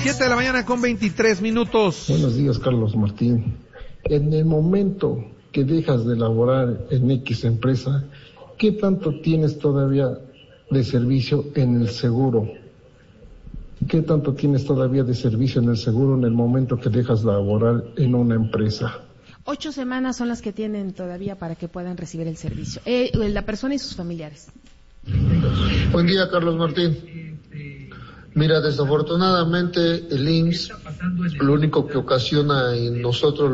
7:23 a.m. Buenos días, Carlos Martín. En el momento que dejas de laborar en X empresa, ¿qué tanto tienes todavía de servicio en el seguro? ¿Qué tanto tienes todavía de servicio en el seguro en el momento que dejas de laborar en una empresa? 8 semanas son las que tienen todavía para que puedan recibir el servicio. La persona y sus familiares. Buen día, Carlos Martín. Mira, desafortunadamente el IMSS lo único que ocasiona en nosotros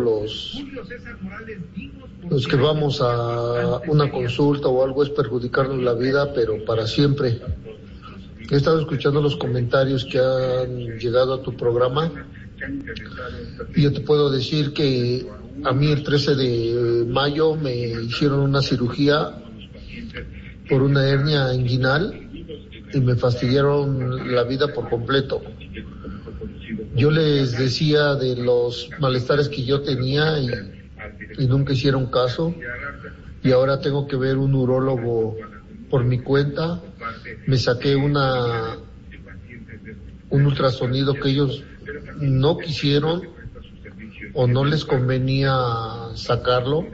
los que vamos a una consulta o algo es perjudicarnos la vida, pero para siempre. He estado escuchando los comentarios que han llegado a tu programa y yo te puedo decir que a mí el 13 de mayo me hicieron una cirugía por una hernia inguinal y me fastidiaron la vida por completo. Yo les decía de los malestares que yo tenía y nunca hicieron caso, y ahora tengo que ver un urólogo por mi cuenta. Me saqué un ultrasonido que ellos no quisieron o no les convenía sacarlo.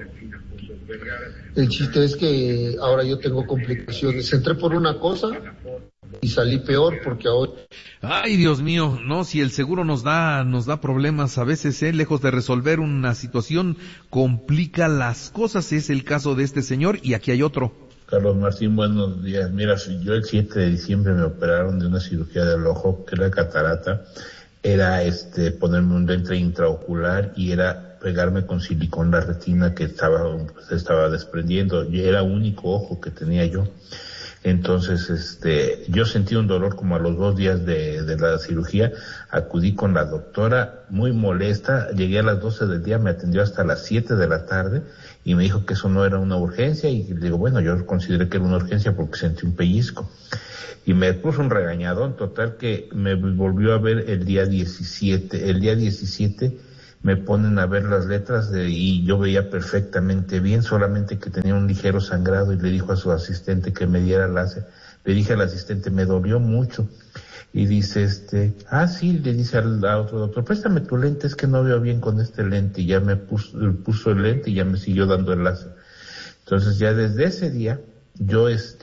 El chiste es que ahora yo tengo complicaciones. Entré por una cosa y salí peor porque ahora... Ay, Dios mío, no, si el seguro nos da problemas a veces, lejos de resolver una situación, complica las cosas. Es el caso de este señor y aquí hay otro. Carlos Martín, buenos días. Mira, yo el 7 de diciembre me operaron de una cirugía del ojo, que era catarata. Era ponerme un lente intraocular y era pegarme con silicón la retina que se estaba desprendiendo. Y era el único ojo que tenía yo. Entonces, yo sentí un dolor como a los 2 días de la cirugía. Acudí con la doctora muy molesta. Llegué a las 12 del día, me atendió hasta las 7 de la tarde y me dijo que eso no era una urgencia. Y le digo, bueno, yo consideré que era una urgencia porque sentí un pellizco. Y me puso un regañadón total que me volvió a ver el día 17. El día 17 me ponen a ver las letras y yo veía perfectamente bien, solamente que tenía un ligero sangrado, y le dijo a su asistente que me diera láser. Le dije al asistente, me dolió mucho. Y dice sí, le dice a otro doctor, préstame tu lente, es que no veo bien con este lente. Y ya me puso el lente y ya me siguió dando el láser. Entonces ya desde ese día, yo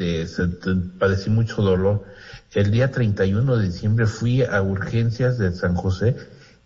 padecí mucho dolor. El día 31 de diciembre fui a urgencias de San José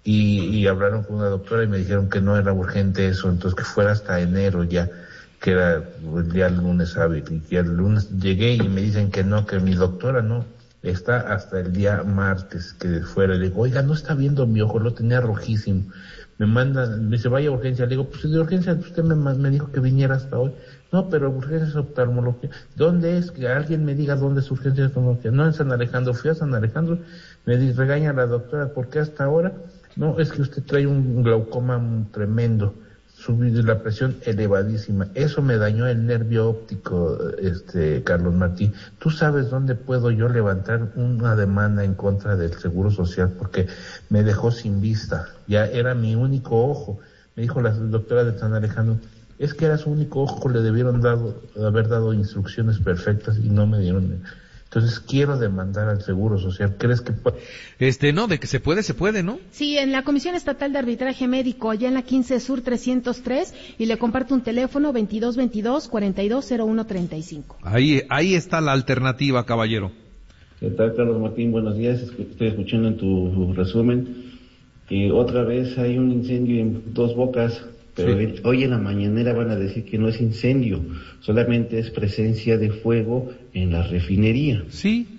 y hablaron con una doctora y me dijeron que no era urgente eso, entonces que fuera hasta enero ya, que era el día lunes hábil. Y el lunes llegué y me dicen que no, que mi doctora no, está hasta el día martes que fuera. Le digo, oiga, no está viendo mi ojo, lo tenía rojísimo. Me dice, vaya a urgencia. Le digo, pues de urgencia usted me dijo que viniera hasta hoy. No, pero urgencia es oftalmología. ¿Dónde es? Que alguien me diga dónde es urgencia de oftalmología. No, en San Alejandro. Fui a San Alejandro, me regaña la doctora, ¿por qué hasta ahora? No, es que usted trae un glaucoma tremendo, subir la presión elevadísima. Eso me dañó el nervio óptico, Carlos Martín. ¿Tú sabes dónde puedo yo levantar una demanda en contra del Seguro Social? Porque me dejó sin vista. Ya era mi único ojo. Me dijo la doctora de San Alejandro, es que era su único ojo, le debieron haber dado instrucciones perfectas y no me dieron. Entonces quiero demandar al Seguro Social. ¿Crees que puede? No, de que se puede, ¿no? Sí, en la Comisión Estatal de Arbitraje Médico, allá en la 15 Sur 303, y le comparto un teléfono 2222-420135. Ahí está la alternativa, caballero. ¿Qué tal, Carlos Martín? Buenos días. Estoy escuchando en tu resumen que otra vez hay un incendio en Dos Bocas. Pero sí, hoy en la mañanera van a decir que no es incendio, solamente es presencia de fuego en la refinería. Sí.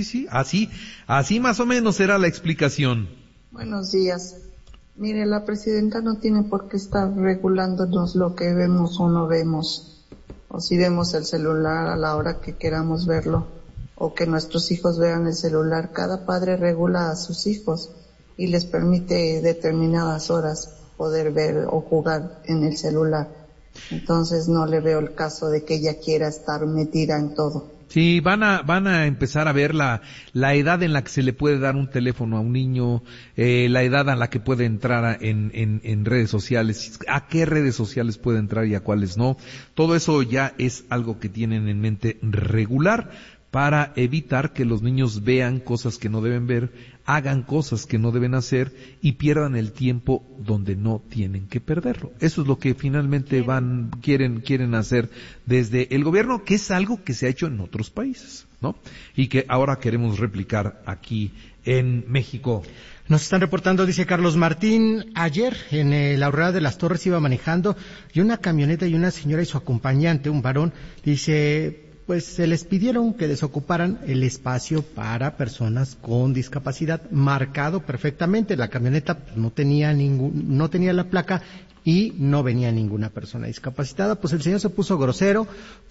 Así más o menos será la explicación. Buenos días. Mire, la presidenta no tiene por qué estar regulándonos lo que vemos o no vemos, o si vemos el celular a la hora que queramos verlo, o que nuestros hijos vean el celular. Cada padre regula a sus hijos y les permite determinadas horas poder ver o jugar en el celular. Entonces no le veo el caso de que ella quiera estar metida en todo. Sí, van a empezar a ver la edad en la que se le puede dar un teléfono a un niño, la edad a la que puede entrar en redes sociales, a qué redes sociales puede entrar y a cuáles no. Todo eso ya es algo que tienen en mente regular para evitar que los niños vean cosas que no deben ver hagan cosas que no deben hacer y pierdan el tiempo donde no tienen que perderlo. Eso es lo que finalmente quieren hacer desde el gobierno, que es algo que se ha hecho en otros países, ¿no? Y que ahora queremos replicar aquí en México. Nos están reportando, dice Carlos Martín, ayer en la Aurrera de las Torres iba manejando y una camioneta y una señora y su acompañante, un varón, dice, pues se les pidieron que desocuparan el espacio para personas con discapacidad, marcado perfectamente. La camioneta no tenía la placa y no venía ninguna persona discapacitada. Pues el señor se puso grosero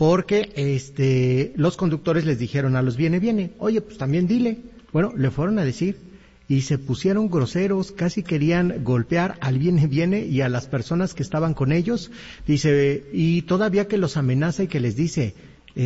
porque los conductores les dijeron a los viene, oye, pues también dile. Bueno, le fueron a decir y se pusieron groseros, casi querían golpear al viene y a las personas que estaban con ellos. Dice, y todavía que los amenaza y que les dice,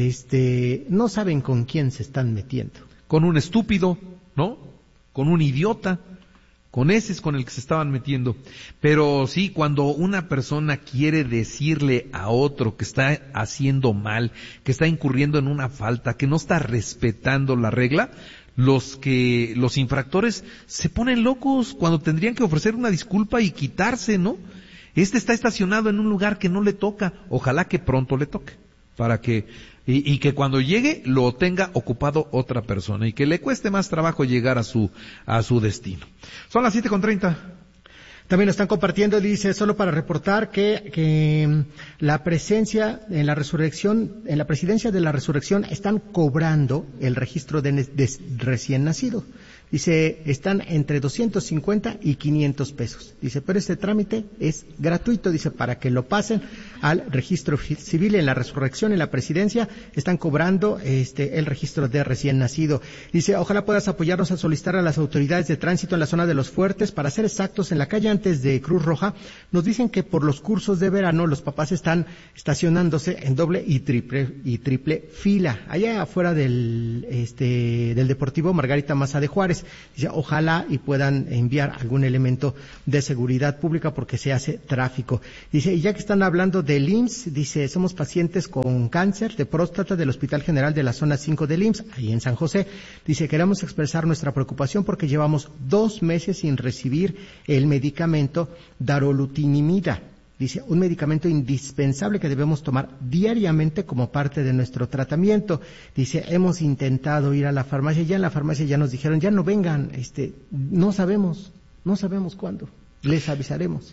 no saben con quién se están metiendo. Con un estúpido, ¿no? Con un idiota. Con ese es con el que se estaban metiendo. Pero sí, cuando una persona quiere decirle a otro que está haciendo mal, que está incurriendo en una falta, que no está respetando la regla, los infractores se ponen locos cuando tendrían que ofrecer una disculpa y quitarse, ¿no? Está estacionado en un lugar que no le toca. Ojalá que pronto le toque. Para que, y que cuando llegue lo tenga ocupado otra persona y que le cueste más trabajo llegar a su destino. Son las 7:30. También lo están compartiendo, dice, solo para reportar que la presencia en la resurrección, en la presidencia de la resurrección están cobrando el registro de recién nacido. Dice, están entre 250 y 500 pesos. Dice, pero este trámite es gratuito. Dice, para que lo pasen al registro civil en la resurrección, en la presidencia, están cobrando el registro de recién nacido. Dice, ojalá puedas apoyarnos a solicitar a las autoridades de tránsito en la zona de Los Fuertes, para ser exactos, en la calle antes de Cruz Roja. Nos dicen que por los cursos de verano los papás están estacionándose en doble y triple fila, allá afuera del Deportivo Margarita Maza de Juárez. Dice, ojalá y puedan enviar algún elemento de seguridad pública porque se hace tráfico. Dice, y ya que están hablando del IMSS, dice, somos pacientes con cáncer de próstata del Hospital General de la Zona 5 del IMSS, ahí en San José. Dice, queremos expresar nuestra preocupación porque llevamos 2 meses sin recibir el medicamento darolutinimida. Dice, un medicamento indispensable que debemos tomar diariamente como parte de nuestro tratamiento. Dice, hemos intentado ir a la farmacia, ya en la farmacia ya nos dijeron, ya no vengan, no sabemos cuándo, les avisaremos.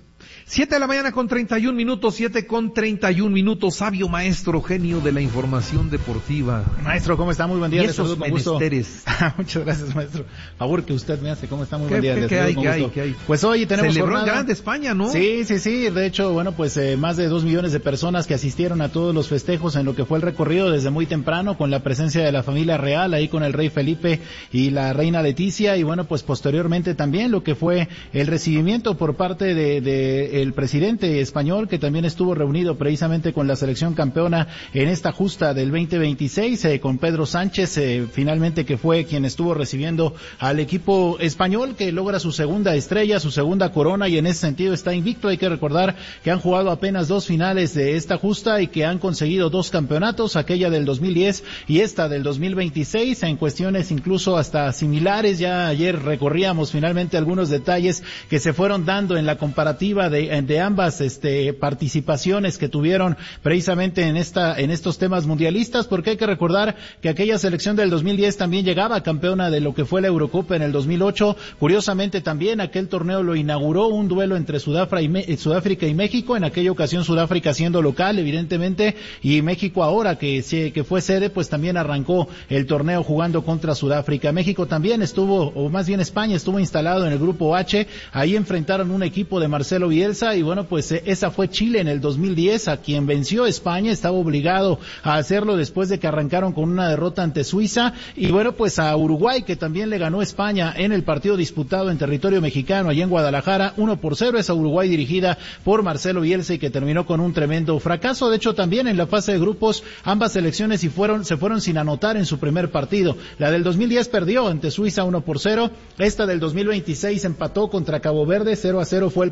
7:31, 7:31, sabio maestro, genio de la información deportiva. Maestro, ¿cómo está? Muy buen día. Y esos menesteres. Muchas gracias, maestro. Favor que usted me hace. ¿Cómo está? Muy buen día. ¿Qué hay? Pues hoy tenemos celebró el Grande España, ¿no? Sí. De hecho, bueno, pues más de 2 millones de personas que asistieron a todos los festejos en lo que fue el recorrido desde muy temprano, con la presencia de la familia real, ahí con el rey Felipe y la reina Leticia, y bueno, pues posteriormente también lo que fue el recibimiento por parte de el presidente español, que también estuvo reunido precisamente con la selección campeona en esta justa del 2026, con Pedro Sánchez, finalmente, que fue quien estuvo recibiendo al equipo español, que logra su segunda estrella, su segunda corona, y en ese sentido está invicto. Hay que recordar que han jugado apenas 2 finales de esta justa y que han conseguido 2 campeonatos, aquella del 2010 y esta del 2026, en cuestiones incluso hasta similares. Ya ayer recorríamos finalmente algunos detalles que se fueron dando en la comparativa de ambas participaciones que tuvieron precisamente en estos temas mundialistas, porque hay que recordar que aquella selección del 2010 también llegaba campeona de lo que fue la Eurocopa en el 2008. Curiosamente también aquel torneo lo inauguró un duelo entre Sudáfrica y México, en aquella ocasión Sudáfrica siendo local, evidentemente, y México ahora que fue sede, pues también arrancó el torneo jugando contra Sudáfrica. México también estuvo, o más bien España estuvo instalado en el grupo H, ahí enfrentaron un equipo de Marcelo Bielsa, y bueno, pues esa fue Chile en el 2010, a quien venció España, estaba obligado a hacerlo después de que arrancaron con una derrota ante Suiza, y bueno, pues a Uruguay, que también le ganó España en el partido disputado en territorio mexicano, allá en Guadalajara, 1-0, esa Uruguay dirigida por Marcelo Bielsa, y que terminó con un tremendo fracaso. De hecho, también en la fase de grupos, ambas selecciones se fueron sin anotar en su primer partido. La del 2010 perdió ante Suiza 1-0, esta del 2026 empató contra Cabo Verde, 0-0 fue el partido,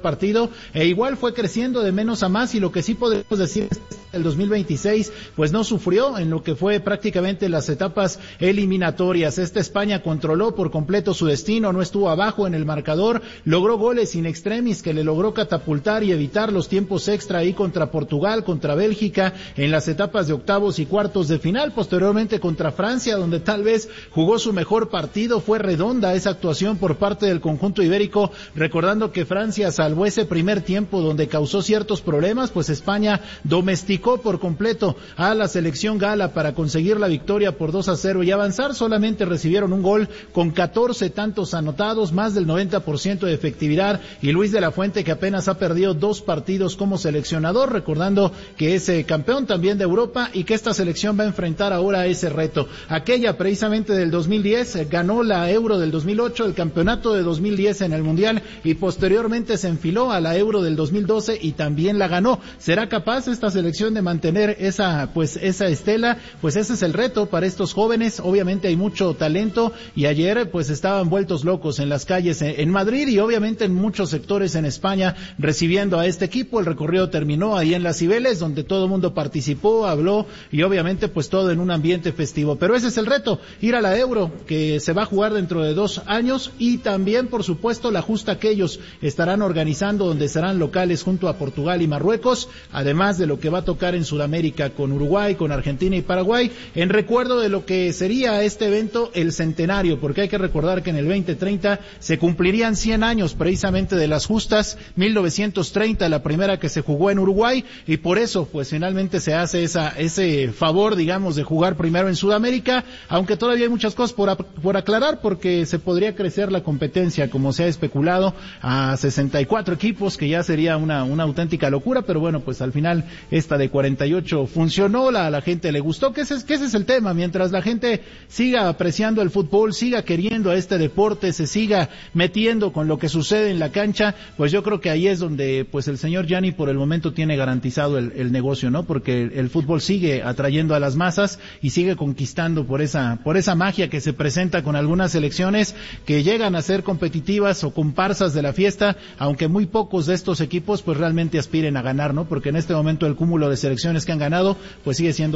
recorrido, e igual fue creciendo de menos a más, y lo que sí podemos decir es que el 2026 pues no sufrió en lo que fue prácticamente las etapas eliminatorias. España controló por completo su destino, no estuvo abajo en el marcador, logró goles in extremis que le logró catapultar y evitar los tiempos extra ahí contra Portugal, contra Bélgica, en las etapas de octavos y cuartos de final, posteriormente contra Francia, donde tal vez jugó su mejor partido. Fue redonda esa actuación por parte del conjunto ibérico, recordando que Francia salvó ese primer tiempo donde causó ciertos problemas, pues España domesticó por completo a la selección gala para conseguir la victoria por 2-0 y avanzar. Solamente recibieron un gol con 14 tantos anotados, más del 90% de efectividad, y Luis de la Fuente, que apenas ha perdido 2 partidos como seleccionador, recordando que es campeón también de Europa y que esta selección va a enfrentar ahora ese reto. Aquella precisamente del 2010, ganó la Euro del 2008, el campeonato de 2010 en el Mundial, y posteriormente se enfiló a la Euro del 2012 y también la ganó. ¿Será capaz esta selección de mantener esa estela? Pues ese es el reto para estos jóvenes. Obviamente hay mucho talento, y ayer pues estaban vueltos locos en las calles en Madrid y obviamente en muchos sectores en España recibiendo a este equipo. El recorrido terminó ahí en Las Cibeles, donde todo el mundo participó, habló, y obviamente pues todo en un ambiente festivo. Pero ese es el reto, ir a la Euro, que se va a jugar dentro de 2 años, y también por supuesto la justa que ellos estarán organizando, donde serán locales junto a Portugal y Marruecos, además de lo que va a tocar en Sudamérica con Uruguay, con Argentina y Paraguay, en recuerdo de lo que sería este evento, el centenario, porque hay que recordar que en el 2030 se cumplirían 100 años precisamente de las justas, 1930 la primera que se jugó en Uruguay, y por eso pues finalmente se hace ese favor, digamos, de jugar primero en Sudamérica, aunque todavía hay muchas cosas por aclarar, porque se podría crecer la competencia, como se ha especulado, a 64 equipos, que ya sería una auténtica locura, pero bueno, pues al final esta de 48 funcionó, a la gente le gustó, que ese es el tema. Mientras la gente siga apreciando el fútbol, siga queriendo a este deporte, se siga metiendo con lo que sucede en la cancha, pues yo creo que ahí es donde pues el señor Gianni por el momento tiene garantizado el negocio, ¿no? Porque el fútbol sigue atrayendo a las masas y sigue conquistando por esa magia que se presenta con algunas selecciones que llegan a ser competitivas o comparsas de la fiesta, aunque muy pocos de estos equipos pues realmente aspiren a ganar, ¿no? Porque en este momento el cúmulo de selecciones que han ganado pues sigue siendo